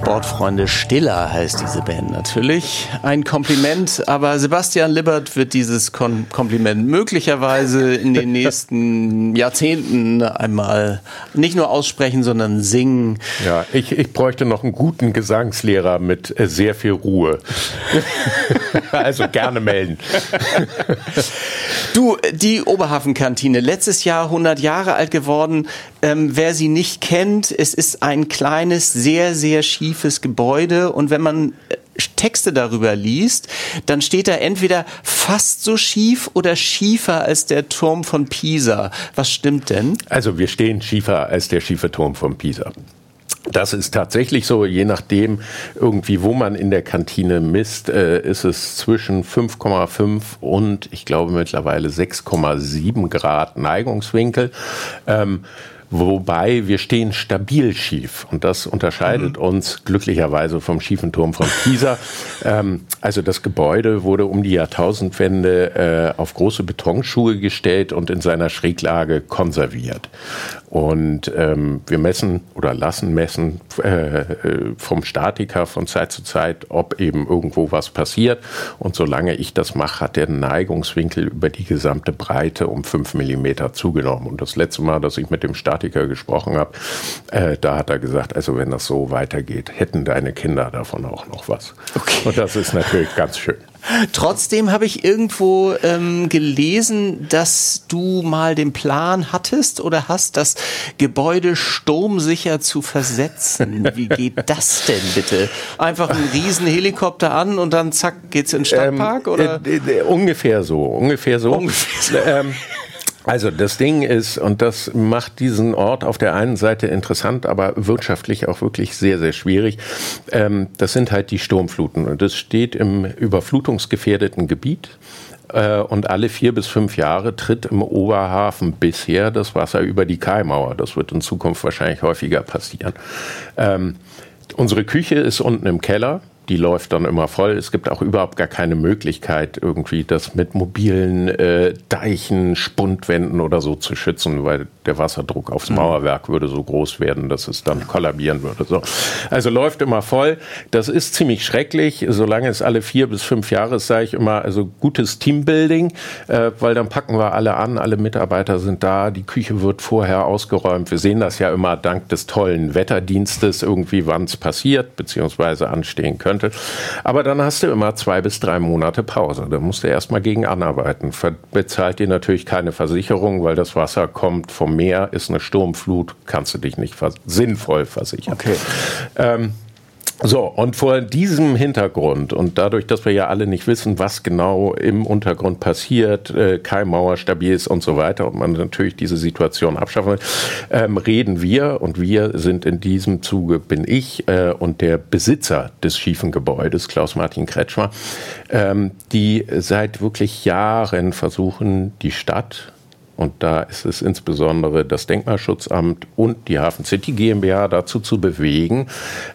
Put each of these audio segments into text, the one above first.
Sportfreunde Stiller heißt diese Band natürlich. Ein Kompliment, aber Sebastian Lippert wird dieses Kompliment möglicherweise in den nächsten Jahrzehnten einmal nicht nur aussprechen, sondern singen. Ja, ich bräuchte noch einen guten Gesangslehrer mit sehr viel Ruhe. Also gerne melden. Du, die Oberhafenkantine, letztes Jahr 100 Jahre alt geworden. Wer sie nicht kennt, es ist ein kleines, sehr, sehr schiefes Gebäude. Und wenn man Texte darüber liest, dann steht da entweder fast so schief oder schiefer als der Turm von Pisa. Was stimmt denn? Also wir stehen schiefer als der schiefe Turm von Pisa. Das ist tatsächlich so, je nachdem irgendwie, wo man in der Kantine misst, ist es zwischen 5,5 und ich glaube mittlerweile 6,7 Grad Neigungswinkel. Wobei wir stehen stabil schief und das unterscheidet uns glücklicherweise vom schiefen Turm von Pisa. Also das Gebäude wurde um die Jahrtausendwende auf große Betonschuhe gestellt und in seiner Schräglage konserviert. Und wir messen oder lassen messen vom Statiker von Zeit zu Zeit, ob eben irgendwo was passiert. Und solange ich das mache, hat der Neigungswinkel über die gesamte Breite um 5 Millimeter zugenommen. Und das letzte Mal, dass ich mit dem Statiker gesprochen habe, da hat er gesagt, also wenn das so weitergeht, hätten deine Kinder davon auch noch was. Okay. Und das ist natürlich ganz schön. Trotzdem habe ich irgendwo gelesen, dass du mal den Plan hattest oder hast, das Gebäude sturmsicher zu versetzen. Wie geht das denn bitte? Einfach einen riesen Helikopter an und dann zack, geht's in den Stadtpark? Oder? Ungefähr so. Also das Ding ist, und das macht diesen Ort auf der einen Seite interessant, aber wirtschaftlich auch wirklich sehr, sehr schwierig. Das sind halt die Sturmfluten und das steht im überflutungsgefährdeten Gebiet. Und alle 4 bis 5 Jahre tritt im Oberhafen bisher das Wasser über die Kaimauer. Das wird in Zukunft wahrscheinlich häufiger passieren. Unsere Küche ist unten im Keller. Die läuft dann immer voll. Es gibt auch überhaupt gar keine Möglichkeit, irgendwie das mit mobilen Deichen, Spundwänden oder so zu schützen, weil der Wasserdruck aufs Mauerwerk würde so groß werden, dass es dann kollabieren würde. So. Also läuft immer voll. Das ist ziemlich schrecklich. Solange es alle 4 bis 5 Jahre ist, sage ich immer, also gutes Teambuilding, weil dann packen wir alle an, alle Mitarbeiter sind da, die Küche wird vorher ausgeräumt. Wir sehen das ja immer dank des tollen Wetterdienstes irgendwie, wann es passiert, beziehungsweise anstehen könnte. Aber dann hast du immer 2 bis 3 Monate Pause. Da musst du erstmal gegen anarbeiten. Bezahlt dir natürlich keine Versicherung, weil das Wasser kommt vom Meer, ist eine Sturmflut, kannst du dich nicht sinnvoll versichern. Okay. So, und vor diesem Hintergrund und dadurch, dass wir ja alle nicht wissen, was genau im Untergrund passiert, Kaimauer stabil ist und so weiter und man natürlich diese Situation abschaffen will, reden wir, und wir sind in diesem Zuge, bin ich und der Besitzer des schiefen Gebäudes, Klaus-Martin Kretschmer, die seit wirklich Jahren versuchen, die Stadt, und da ist es insbesondere das Denkmalschutzamt und die Hafen City GmbH dazu zu bewegen,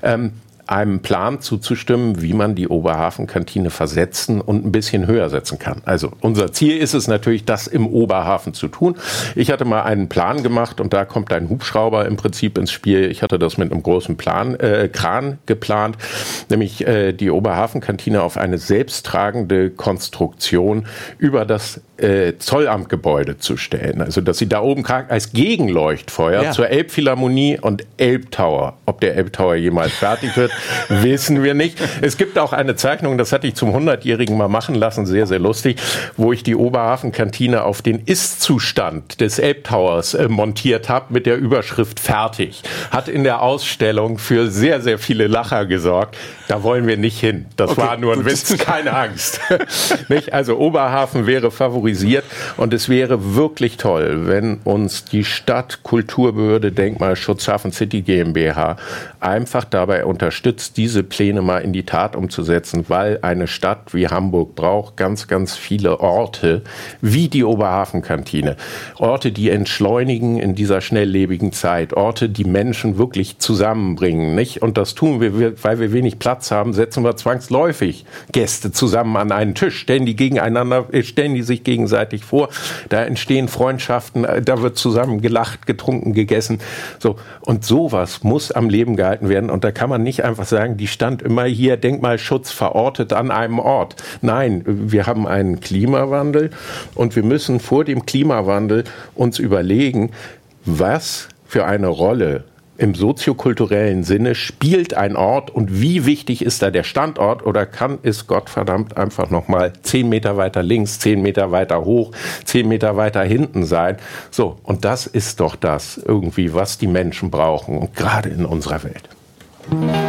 einem Plan zuzustimmen, wie man die Oberhafenkantine versetzen und ein bisschen höher setzen kann. Also unser Ziel ist es natürlich, das im Oberhafen zu tun. Ich hatte mal einen Plan gemacht und da kommt ein Hubschrauber im Prinzip ins Spiel. Ich hatte das mit einem großen Kran geplant, nämlich die Oberhafenkantine auf eine selbsttragende Konstruktion über das Zollamtgebäude zu stellen. Also dass sie da oben als Gegenleuchtfeuer zur Elbphilharmonie und Elbtower, ob der Elbtower jemals fertig wird, wissen wir nicht. Es gibt auch eine Zeichnung, das hatte ich zum 100-Jährigen mal machen lassen, sehr, sehr lustig, wo ich die Oberhafenkantine auf den Ist-Zustand des Elbtowers montiert habe mit der Überschrift fertig. Hat in der Ausstellung für sehr, sehr viele Lacher gesorgt. Da wollen wir nicht hin. Das war nur ein Witz, keine Angst. Nicht? Also Oberhafen wäre favorisiert und es wäre wirklich toll, wenn uns die Stadt, Kulturbehörde, Denkmalschutz, Hafen City GmbH einfach dabei unterstützt, diese Pläne mal in die Tat umzusetzen, weil eine Stadt wie Hamburg braucht ganz, ganz viele Orte wie die Oberhafenkantine. Orte, die entschleunigen in dieser schnelllebigen Zeit. Orte, die Menschen wirklich zusammenbringen. Nicht? Und das tun wir, weil wir wenig Platz haben, setzen wir zwangsläufig Gäste zusammen an einen Tisch, stellen die sich gegeneinander gegenseitig vor, da entstehen Freundschaften, da wird zusammen gelacht, getrunken, gegessen. So. Und sowas muss am Leben gehalten werden. Und da kann man nicht einfach sagen, die stand immer hier, Denkmalschutz verortet an einem Ort. Nein, wir haben einen Klimawandel und wir müssen vor dem Klimawandel uns überlegen, was für eine Rolle im soziokulturellen Sinne spielt ein Ort und wie wichtig ist da der Standort oder ist Gottverdammt einfach nochmal 10 Meter weiter links, 10 Meter weiter hoch, 10 Meter weiter hinten sein. So, und das ist doch das irgendwie, was die Menschen brauchen und gerade in unserer Welt.